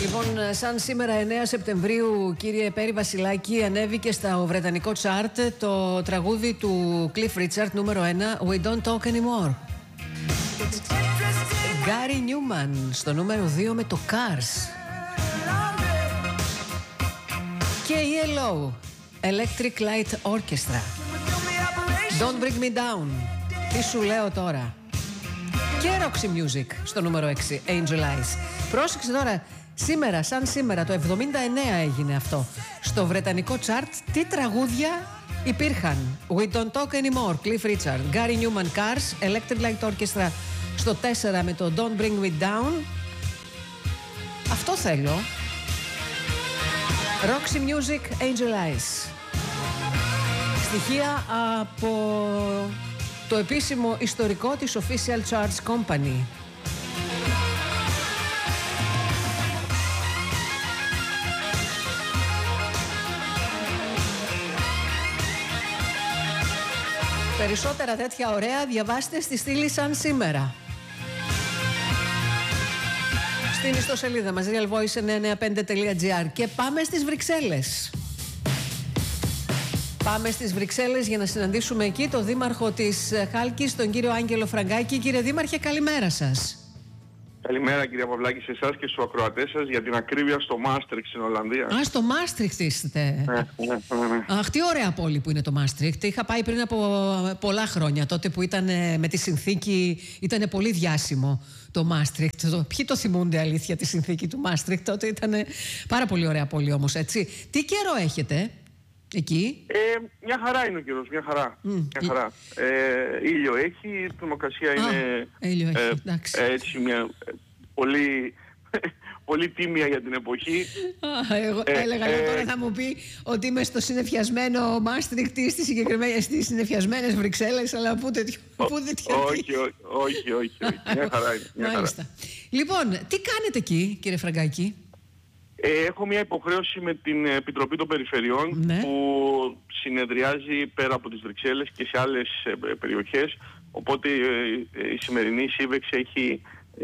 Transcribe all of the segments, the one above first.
Λοιπόν, σαν σήμερα 9 Σεπτεμβρίου, κύριε Πέρι Βασιλάκη, ανέβηκε στο βρετανικό τσάρτ το τραγούδι του Cliff Richard, νούμερο 1, We Don't Talk Anymore. Gary Newman στο νούμερο 2 με το Cars. Και ELO, Electric Light Orchestra, Don't Bring Me Down. Τι σου λέω τώρα. Και Roxy Music στο νούμερο 6, Angel Eyes. Πρόσεξε τώρα, σήμερα, σαν σήμερα, το 79 έγινε αυτό. Στο βρετανικό τσάρτ, τι τραγούδια υπήρχαν. We Don't Talk Anymore, Cliff Richard, Gary Newman, Cars, Electric Light Orchestra στο 4 με το Don't Bring Me Down. Αυτό θέλω. Roxy Music, Angel Eyes. Στοιχεία από το επίσημο ιστορικό της Official Charts Company. Περισσότερα τέτοια ωραία διαβάστε στη στήλη σαν σήμερα. Στην ιστοσελίδα μας realvoice995.gr. Και πάμε στις Βρυξέλλες. Πάμε στις Βρυξέλλες για να συναντήσουμε εκεί τον δήμαρχο της Χάλκης, τον κύριο Άγγελο Φραγκάκη. Κύριε Δήμαρχε, καλημέρα σας. Καλημέρα κύριε Παυλάκη, σε εσάς και στους ακροατές σας, για την ακρίβεια στο Μάστριχτ στην Ολλανδία. Α, στο Μάστριχτ είστε. Ναι. Αχ, τι ωραία πόλη που είναι το Μάστριχτ. Είχα πάει πριν από πολλά χρόνια, τότε που ήταν με τη συνθήκη, ήταν πολύ διάσημο το Μάστριχτ. Ποιοι το θυμούνται αλήθεια τη συνθήκη του Μάστριχτ, τότε ήταν πάρα πολύ ωραία πόλη όμως, έτσι. Τι καιρό έχετε εκεί? Μια χαρά είναι ο καιρός, μια χαρά. Μια χαρά. Ήλιο έχει, η θερμοκρασία είναι ήλιο έχει, εντάξει. Έτσι μια πολύ, πολύ τίμια για την εποχή. Εγώ έλεγα τώρα θα μου πει ότι είμαι στο συννεφιασμένο Μάστριχτ ή στις συννεφιασμένες Βρυξέλλες, αλλά πού τέτοιο. Όχι, μια χαρά είναι. Μάλιστα. Λοιπόν, τι κάνετε εκεί, κύριε Φραγκάκη? Έχω μια υποχρέωση με την Επιτροπή των Περιφερειών, ναι, που συνεδριάζει πέρα από τις Βρυξέλλες και σε άλλες περιοχές, οπότε η σημερινή σύμβεξη έχει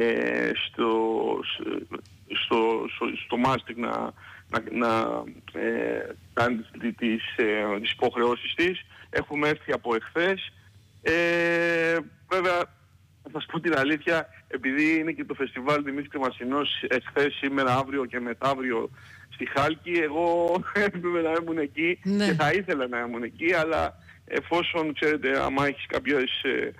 στο Μάστριχτ να κάνει τις υποχρεώσεις της. Έχουμε έρθει από εχθές. Βέβαια, θα σας πω την αλήθεια, επειδή είναι και το φεστιβάλ Δημήτρης Κρεμασινός εχθές, σήμερα, αύριο και μεθαύριο στη Χάλκη, εγώ έπρεπε να ήμουν εκεί, ναι, και θα ήθελα να ήμουν εκεί, αλλά εφόσον, ξέρετε, άμα έχεις κάποιες,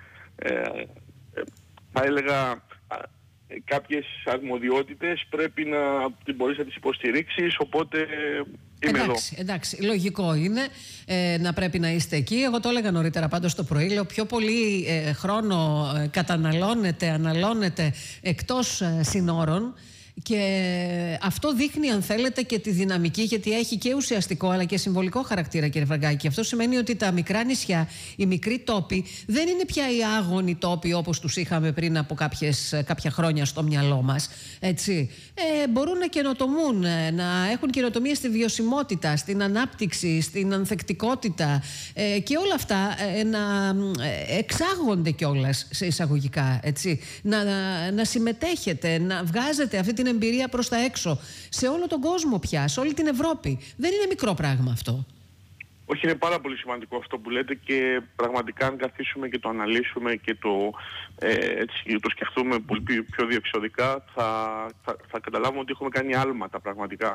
θα έλεγα, κάποιες αρμοδιότητες, πρέπει να μπορείς να τις υποστηρίξεις, οπότε είμαι εδώ. Εντάξει, λογικό είναι να πρέπει να είστε εκεί. Εγώ το έλεγα νωρίτερα πάντως το πρωί, λέω πιο πολύ χρόνο αναλώνετε εκτός συνόρων. Και αυτό δείχνει, αν θέλετε, και τη δυναμική, γιατί έχει και ουσιαστικό αλλά και συμβολικό χαρακτήρα, κύριε Φραγκάκη. Αυτό σημαίνει ότι τα μικρά νησιά, οι μικροί τόποι, δεν είναι πια οι άγονοι τόποι όπως τους είχαμε πριν από κάποια χρόνια στο μυαλό μας. Έτσι. Μπορούν να καινοτομούν, να έχουν καινοτομίες στη βιωσιμότητα, στην ανάπτυξη, στην ανθεκτικότητα και όλα αυτά να εξάγονται κιόλας σε εισαγωγικά. Έτσι. Να συμμετέχετε, να βγάζετε αυτή την εμπειρία προς τα έξω, σε όλο τον κόσμο πια, σε όλη την Ευρώπη. Δεν είναι μικρό πράγμα αυτό. Όχι, είναι πάρα πολύ σημαντικό αυτό που λέτε, και πραγματικά αν καθίσουμε και το αναλύσουμε και το σκεφτούμε πολύ πιο διεξοδικά, θα καταλάβουμε ότι έχουμε κάνει άλματα πραγματικά.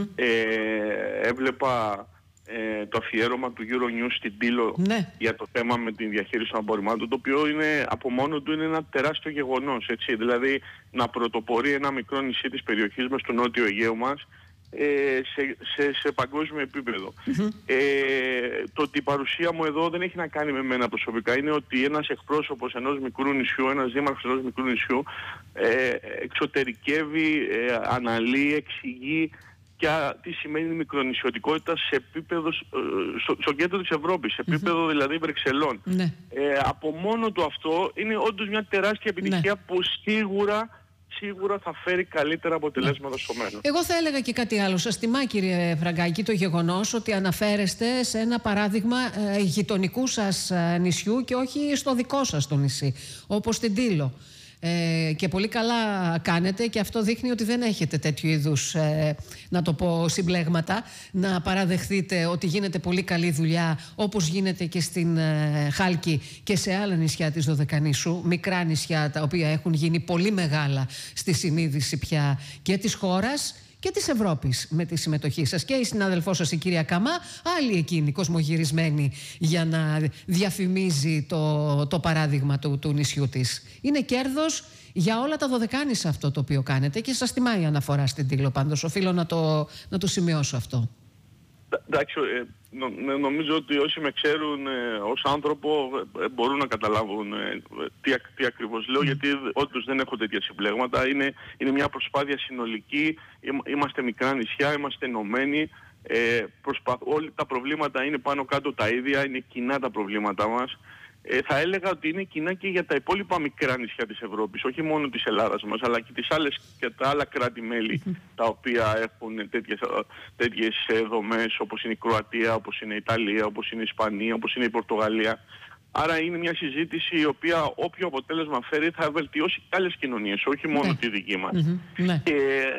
Έβλεπα το αφιέρωμα του Euronews στην Τήλο, ναι, για το θέμα με την διαχείριση των απορριμμάτων, το οποίο είναι, από μόνο του είναι ένα τεράστιο γεγονός, έτσι. Δηλαδή να πρωτοπορεί ένα μικρό νησί της περιοχής μας, του Νότιο Αιγαίου μας, σε παγκόσμιο επίπεδο. Το ότι η παρουσία μου εδώ δεν έχει να κάνει με μένα προσωπικά, είναι ότι ένας εκπρόσωπος ενός μικρού νησιού, ένας δήμαρχος ενός μικρού νησιού, εξωτερικεύει, αναλύει, εξηγεί και τι σημαίνει μικρονησιωτικότητα σε επίπεδο, στο κέντρο της Ευρώπης, σε επίπεδο δηλαδή Βρυξελών. Ναι. Από μόνο του αυτό είναι όντως μια τεράστια επιτυχία, ναι, που σίγουρα θα φέρει καλύτερα αποτελέσματα, ναι, στο μέλλον. Εγώ θα έλεγα και κάτι άλλο. Σας τιμά, κύριε Φραγκάκη, το γεγονός ότι αναφέρεστε σε ένα παράδειγμα γειτονικού σας νησιού και όχι στο δικό σας το νησί, όπως την Τήλο. Και πολύ καλά κάνετε, και αυτό δείχνει ότι δεν έχετε τέτοιου είδους, να το πω, συμπλέγματα, να παραδεχθείτε ότι γίνεται πολύ καλή δουλειά, όπως γίνεται και στην Χάλκη και σε άλλα νησιά της Δωδεκανήσου, μικρά νησιά τα οποία έχουν γίνει πολύ μεγάλα στη συνείδηση πια και της χώρας και της Ευρώπης με τη συμμετοχή σας. Και η συνάδελφός σας, η κυρία Καμά, άλλη εκείνη κοσμογυρισμένη για να διαφημίζει το παράδειγμα του νησιού της. Είναι κέρδος για όλα τα Δωδεκάνησα αυτό το οποίο κάνετε, και σας τιμάει η αναφορά στην Τήλο πάντως. Οφείλω να το σημειώσω αυτό. Εντάξει, νομίζω ότι όσοι με ξέρουν ως άνθρωπο μπορούν να καταλάβουν τι ακριβώς λέω, γιατί όντως δεν έχω τέτοια συμπλέγματα. Είναι μια προσπάθεια συνολική, είμαστε μικρά νησιά, είμαστε ενωμένοι, όλοι τα προβλήματα είναι πάνω κάτω τα ίδια, είναι κοινά τα προβλήματά μας. Θα έλεγα ότι είναι κοινά και για τα υπόλοιπα μικρά νησιά της Ευρώπης, όχι μόνο της Ελλάδας μας, αλλά και τα άλλα κράτη-μέλη τα οποία έχουν τέτοιες δομές, όπως είναι η Κροατία, όπως είναι η Ιταλία, όπως είναι η Ισπανία, όπως είναι η Πορτογαλία. Άρα είναι μια συζήτηση η οποία όποιο αποτέλεσμα φέρει θα βελτιώσει και άλλες κοινωνίες, όχι μόνο τη δική μας. Και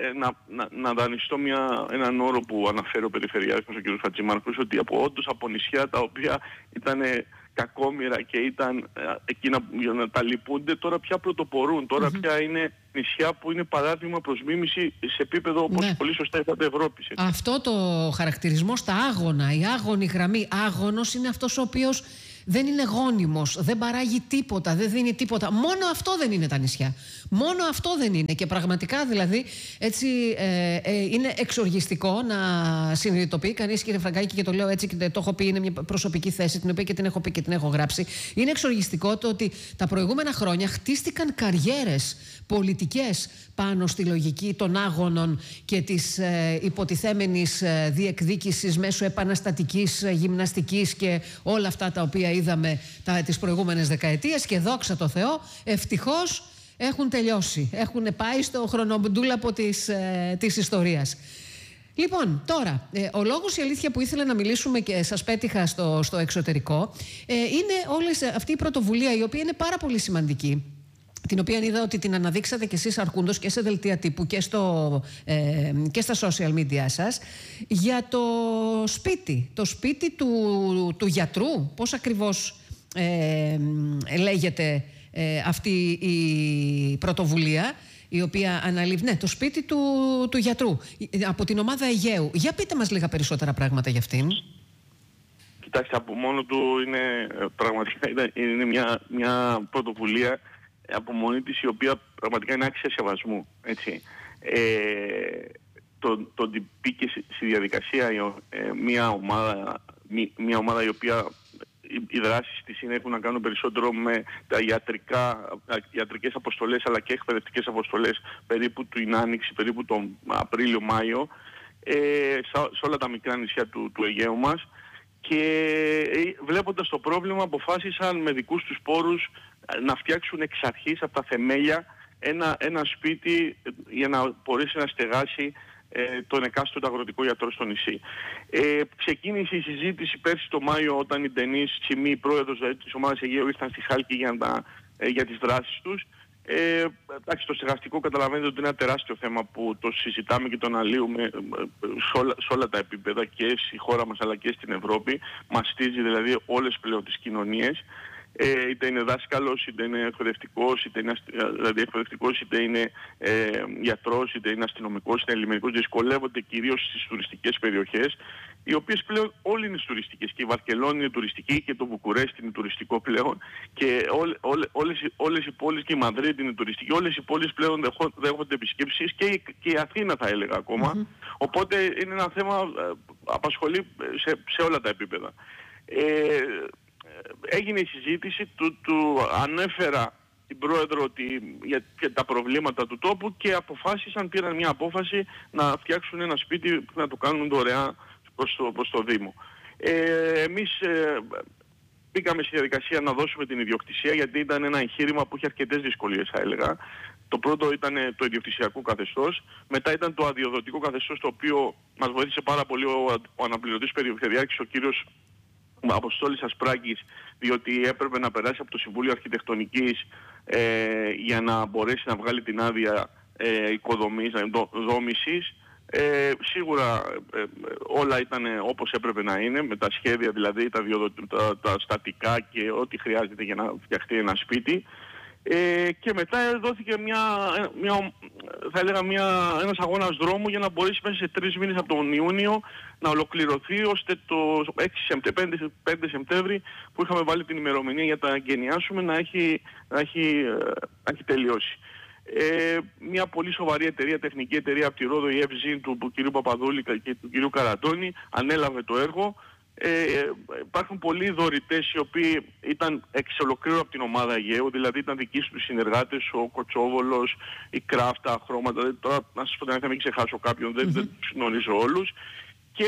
να δανειστώ έναν όρο που αναφέρει ο Περιφερειάρχης, ο κ. Χατζημάρκος, ότι όντως από νησιά τα οποία ήταν κακόμοιρα και ήταν εκείνα για να τα λυπούνται, τώρα πια πρωτοπορούν. Τώρα πια είναι νησιά που είναι παράδειγμα προς μίμηση σε επίπεδο, όπως πολύ σωστά είπατε, Ευρώπης. Αυτό το χαρακτηρισμό στα άγωνα, η άγωνη γραμμή, άγωνος είναι αυτός ο οποίος δεν είναι γόνιμος, δεν παράγει τίποτα, δεν δίνει τίποτα. Μόνο αυτό δεν είναι τα νησιά. Μόνο αυτό δεν είναι. Και πραγματικά δηλαδή έτσι είναι εξοργιστικό να συνειδητοποιεί κανείς, κύριε Φραγκάκη, και το λέω έτσι και το έχω πει, είναι μια προσωπική θέση την οποία και την έχω πει και την έχω γράψει. Είναι εξοργιστικό το ότι τα προηγούμενα χρόνια χτίστηκαν καριέρες πολιτικές πάνω στη λογική των άγωνων και της υποτιθέμενης διεκδίκησης μέσω επαναστατικής γυμναστικής και όλα αυτά τα οποία είδαμε τις προηγούμενες δεκαετίες, και δόξα τω Θεώ, ευτυχώς έχουν τελειώσει. Έχουν πάει στο χρονοτούλαπο της ιστορίας. Λοιπόν, τώρα, ο λόγος, η αλήθεια, που ήθελα να μιλήσουμε και σας πέτυχα στο εξωτερικό, είναι αυτή η πρωτοβουλία, η οποία είναι πάρα πολύ σημαντική, την οποία είδα ότι την αναδείξατε κι εσείς αρκούντος και σε δελτία τύπου και στα social media σας, για το σπίτι του γιατρού. Πώς ακριβώς λέγεται αυτή η πρωτοβουλία, η οποία αναλύει, το σπίτι του γιατρού, από την ομάδα Αιγαίου. Για πείτε μας λίγα περισσότερα πράγματα για αυτήν. Κοιτάξτε, από μόνο του είναι πραγματικά είναι μια πρωτοβουλία από μόνη της, η οποία πραγματικά είναι άξια σεβασμού, έτσι. Το ότι μπήκε στη διαδικασία μια ομάδα η οποία οι δράσεις της έχουν να κάνουν περισσότερο με τα ιατρικές αποστολές, αλλά και εκπαιδευτικές αποστολές περίπου την Άνοιξη, περίπου τον Απρίλιο-Μάιο, σε όλα τα μικρά νησιά του Αιγαίου μας. Και βλέποντας το πρόβλημα, αποφάσισαν με δικούς τους πόρους να φτιάξουν εξ αρχής από τα θεμέλια ένα σπίτι για να μπορέσει να στεγάσει τον εκάστοτε αγροτικό γιατρό στο νησί. Ξεκίνησε η συζήτηση πέρσι το Μάιο, όταν η Ντενής Τσιμή, πρόεδρος της ομάδας Αιγαίου, ήρθαν στη Χάλκη για τις δράσεις τους. Εντάξει, το στεγαστικό καταλαβαίνετε ότι είναι ένα τεράστιο θέμα που το συζητάμε και το αναλύουμε σε όλα τα επίπεδα, και στη χώρα μας αλλά και στην Ευρώπη. Μαστίζει δηλαδή όλες πλέον τις κοινωνίες. Είτε είναι δάσκαλος, είτε είναι εκπαιδευτικός, είτε είναι γιατρός, είτε είναι αστυνομικός, είτε είναι λιμενικός. Δυσκολεύονται κυρίως στις τουριστικές περιοχές, οι οποίες πλέον όλοι είναι τουριστικές. Και η Βαρκελόνη είναι τουριστική, και το Βουκουρέστι είναι τουριστικό πλέον, και όλες οι πόλεις, και η Μαδρίτη είναι τουριστική. Όλες οι πόλεις πλέον δέχονται επισκέψεις, και η Αθήνα θα έλεγα ακόμα. Οπότε είναι ένα θέμα απασχολεί σε όλα τα επίπεδα. Έγινε η συζήτηση, του ανέφερα την πρόεδρο για τα προβλήματα του τόπου, και πήραν μια απόφαση να φτιάξουν ένα σπίτι που να το κάνουν δωρεάν προς το Δήμο. Εμείς μπήκαμε στη διαδικασία να δώσουμε την ιδιοκτησία, γιατί ήταν ένα εγχείρημα που είχε αρκετές δυσκολίες, θα έλεγα. Το πρώτο ήταν το ιδιοκτησιακό καθεστώς, μετά ήταν το αδειοδοτικό καθεστώς, το οποίο μας βοήθησε πάρα πολύ ο αναπληρωτής περιφερειάρχης, ο κύριος Αποστόλης Ασπράκης, διότι έπρεπε να περάσει από το Συμβούλιο Αρχιτεκτονικής για να μπορέσει να βγάλει την άδεια οικοδόμησης. Σίγουρα όλα ήταν όπως έπρεπε να είναι, με τα σχέδια δηλαδή, τα στατικά και ό,τι χρειάζεται για να φτιαχτεί ένα σπίτι. Και μετά δόθηκε ένας αγώνας δρόμου για να μπορέσει μέσα σε 3 μήνες από τον Ιούνιο να ολοκληρωθεί, ώστε το 5 Σεπτέμβρη που είχαμε βάλει την ημερομηνία για τα εγγενιάσουμε να έχει τελειώσει. Μια πολύ σοβαρή εταιρεία, τεχνική εταιρεία από τη Ρόδο, η FZ του κ. Παπαδούλη και του κ. Καρατώνη, ανέλαβε το έργο. Υπάρχουν πολλοί δωρητές οι οποίοι ήταν εξ ολοκλήρου από την ομάδα Αιγαίου, δηλαδή ήταν δικοί τους συνεργάτες, ο Κοτσόβολος, η Κράφτα, Χρώματα, τώρα να σας πω την αλήθεια, μην ξεχάσω κάποιον, δεν τους γνωρίζω όλους. Και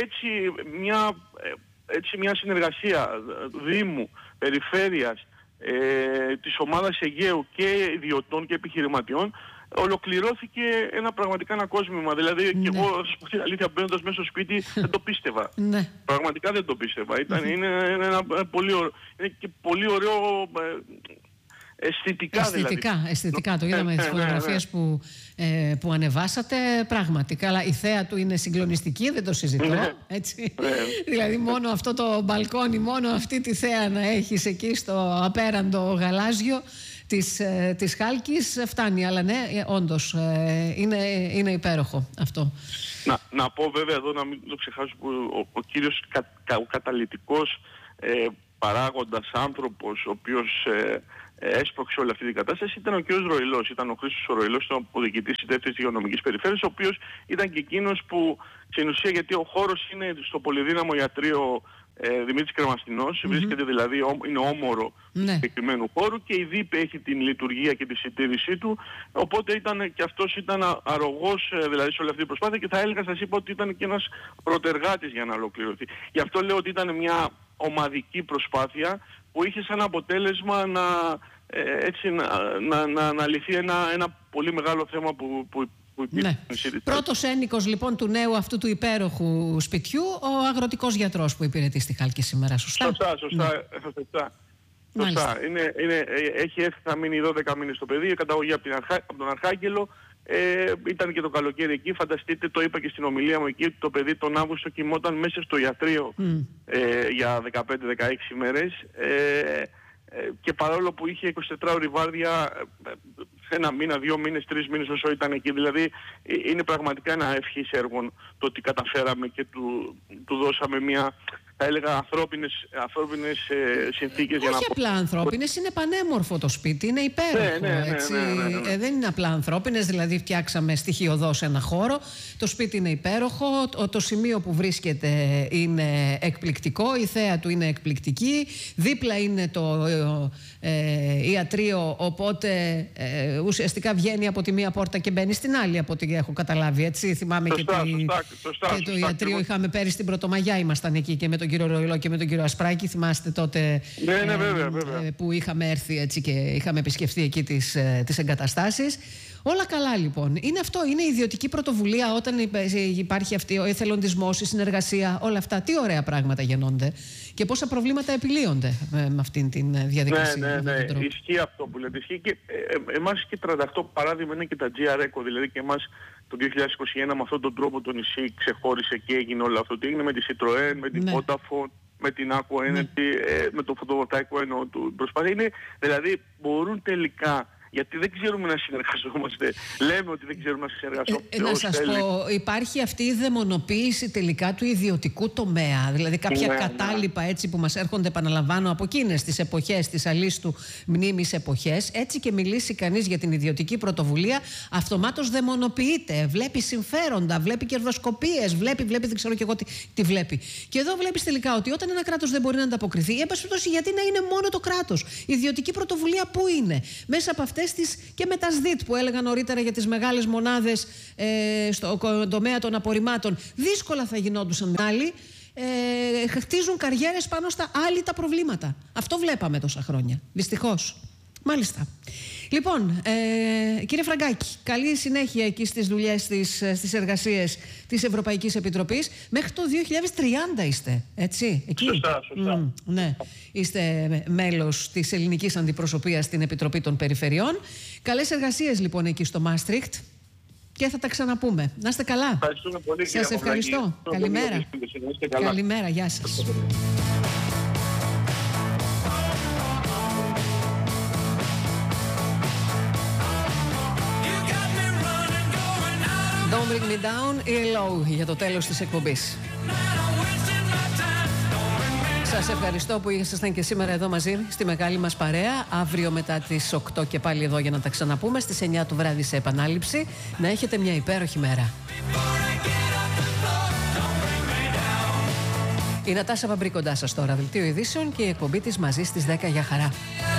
έτσι μια συνεργασία Δήμου, Περιφέρειας, της ομάδας Αιγαίου και ιδιωτών και επιχειρηματιών, ολοκληρώθηκε πραγματικά ένα κόσμημα. Δηλαδή και εγώ, θα σας πω την αλήθεια, μπαίνοντας μέσα στο σπίτι δεν το πίστευα. Πραγματικά δεν το πίστευα. Είναι και πολύ ωραίο αισθητικά δηλαδή. Αισθητικά το είδαμε τις φωτογραφίες που ανεβάσατε, πράγματι. Καλά, η θέα του είναι συγκλονιστική, δεν το συζητώ, έτσι. Δηλαδή μόνο αυτό το μπαλκόνι, μόνο αυτή τη θέα να έχεις εκεί στο απέραντο γαλάζιο της Χάλκης φτάνει, αλλά ναι, όντως είναι υπέροχο αυτό. Να πω βέβαια εδώ, να μην το ξεχάσω, που ο κύριος ο καταλυτικός παράγοντας άνθρωπος, ο οποίος έσπρωξε όλη αυτή την κατάσταση, ήταν ο κ. Ροηλός. Ήταν ο Χρήστος ο Ροηλός, ήταν ο διοικητής της δεύτερης υγειονομικής περιφέρειας, ο οποίος ήταν και εκείνος που στην ουσία, γιατί ο χώρος είναι στο πολυδύναμο ιατρείο Δημήτρης Κρεμαστινός, βρίσκεται δηλαδή, είναι όμορο του συγκεκριμένου χώρου, και η ΔΥΠ έχει την λειτουργία και τη συντήρησή του, οπότε και αυτός ήταν αρρωγός δηλαδή σε όλη αυτή την προσπάθεια, και θα έλεγα, σας είπα, ότι ήταν και ένας πρωτεργάτης για να ολοκληρωθεί. Γι' αυτό λέω ότι ήταν μια ομαδική προσπάθεια που είχε σαν αποτέλεσμα να λυθεί ένα πολύ μεγάλο θέμα που Πρώτος ένοικος λοιπόν του νέου αυτού του υπέροχου σπιτιού, ο αγροτικός γιατρός που υπηρετεί στη Χάλκη σήμερα, σωστά? Σωστά. Έχει έρθει, θα μείνει 12 μήνες στο παιδί, καταγωγή από τον Αρχάγγελο. Ήταν και το καλοκαίρι εκεί, φανταστείτε, το είπα και στην ομιλία μου εκεί, το παιδί τον Αύγουστο κοιμόταν μέσα στο ιατρείο για 15-16 μέρες, και παρόλο που είχε 24 ώρη βάρδια, ένα μήνα, 2 μήνες, 3 μήνες όσο ήταν εκεί, δηλαδή είναι πραγματικά ένα ευχής έργο το ότι καταφέραμε και του δώσαμε μια, θα έλεγα, ανθρώπινες συνθήκες. Όχι απλά ανθρώπινες, είναι πανέμορφο το σπίτι, είναι υπέροχο. Δεν είναι απλά ανθρώπινες, δηλαδή φτιάξαμε στοιχειωδώς ένα χώρο. Το σπίτι είναι υπέροχο, το σημείο που βρίσκεται είναι εκπληκτικό, η θέα του είναι εκπληκτική, δίπλα είναι το ιατρείο, οπότε ουσιαστικά βγαίνει από τη μία πόρτα και μπαίνει στην άλλη, από ό,τι έχω καταλάβει, έτσι. Θυμάμαι και το ιατρείο είχαμε πέρυσι στην Πρωτομαγιά, ήμασταν εκεί και με τον κύριο Ροηλό και με τον κύριο Ασπράκη, θυμάστε τότε βέβαια. που είχαμε έρθει έτσι και είχαμε επισκεφθεί εκεί τις εγκαταστάσεις. Όλα καλά λοιπόν. Είναι αυτό, είναι ιδιωτική πρωτοβουλία όταν υπάρχει αυτή ο εθελοντισμός, η συνεργασία, όλα αυτά. Τι ωραία πράγματα γεννώνται και πόσα προβλήματα επιλύονται με αυτήν την διαδικασία. Ναι. Ισχύει αυτό που λέτε. Ισχύει και εμάς και 38 παράδειγμα είναι και τα GRECO, δηλαδή και εμάς το 2021 με αυτόν τον τρόπο το νησί ξεχώρισε και έγινε όλο αυτό. Τι έγινε με τη Citroën, με την Vodafone, με την Aqua Energy, με το φωτοβολταϊκό ενώ του προσπάθεια. Δηλαδή μπορούν τελικά, γιατί δεν ξέρουμε να συνεργαζόμαστε. Λέμε ότι δεν ξέρουμε να συνεργαζόμαστε. Να σας πω, υπάρχει αυτή η δαιμονοποίηση τελικά του ιδιωτικού τομέα. Δηλαδή κάποια κατάλοιπα έτσι που μας έρχονται, επαναλαμβάνω, από εκείνες τις εποχές, τις αλίστου μνήμης εποχές. Έτσι και μιλήσει κανείς για την ιδιωτική πρωτοβουλία, αυτομάτως δαιμονοποιείται. Βλέπει συμφέροντα, βλέπει κερδοσκοπίες, βλέπει δεν ξέρω κι εγώ τι βλέπει. Και εδώ βλέπεις τελικά ότι όταν ένα κράτος δεν μπορεί να ανταποκριθεί, εν πάση περιπτώσει, γιατί να είναι μόνο το κράτος? Η ιδιωτική πρωτοβουλία πού είναι? Μέσα από αυτές και με τα ΣΔΙΤ που έλεγα νωρίτερα για τις μεγάλες μονάδες στο τομέα των απορριμμάτων, δύσκολα θα γινόντουσαν. Άλλοι χτίζουν καριέρες πάνω στα άλλη τα προβλήματα. Αυτό βλέπαμε τόσα χρόνια, δυστυχώς. Μάλιστα. Λοιπόν, κύριε Φραγκάκη, καλή συνέχεια εκεί στις δουλειές, στις εργασίες της Ευρωπαϊκής Επιτροπής. Μέχρι το 2030 είστε, έτσι? Εκεί. Σωστά. Ναι. Είστε μέλος της ελληνικής αντιπροσωπείας στην Επιτροπή των Περιφερειών. Καλές εργασίες λοιπόν εκεί στο Μάστριχτ και θα τα ξαναπούμε. Να είστε καλά. Ευχαριστούμε πολύ. Σας ευχαριστώ. Καλημέρα. Καλημέρα, γεια σας. Don't Bring Me Down, ELO, για το τέλος της εκπομπής. Σας ευχαριστώ που ήσασταν και σήμερα εδώ μαζί στη μεγάλη μας παρέα. Αύριο μετά τις 8 και πάλι εδώ για να τα ξαναπούμε. Στις 9 του βράδυ σε επανάληψη. Να έχετε μια υπέροχη μέρα. Η Νατάσα Βαμπρή κοντά σας τώρα. Δελτίο ειδήσεων και η εκπομπή της μαζί στις 10. Για χαρά.